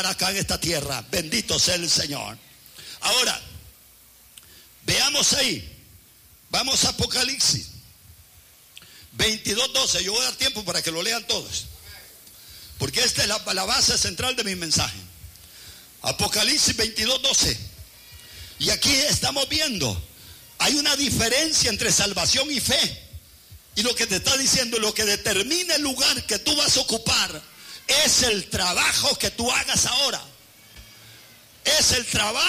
acá en esta tierra. Bendito sea el Señor. Ahora, veamos ahí. Vamos a Apocalipsis 22:12. Yo voy a dar tiempo para que lo lean todos, porque esta es la base central de mi mensaje. Apocalipsis 22:12. Y aquí estamos viendo, hay una diferencia entre salvación y fe. Y lo que te está diciendo, lo que determina el lugar que tú vas a ocupar, es el trabajo que tú hagas ahora. Es el trabajo